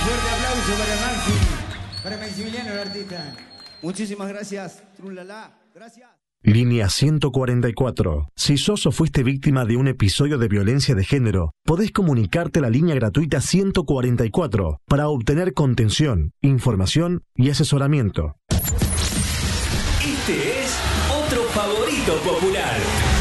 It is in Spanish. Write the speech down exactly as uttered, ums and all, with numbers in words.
fuerte aplauso para Maxi, para Maximiliano, el artista. Muchísimas gracias, Trulala. Gracias. Línea ciento cuarenta y cuatro. Si sos o fuiste víctima de un episodio de violencia de género, podés comunicarte a la línea gratuita ciento cuarenta y cuatro para obtener contención, información y asesoramiento. Este es otro favorito popular.